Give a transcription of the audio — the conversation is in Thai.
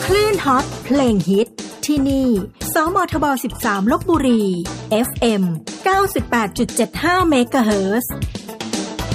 คลื่นฮอตเพลงฮิตที่นี่สมทบ13ลพบุรี FM 98.75 เมกะเฮิรตซ์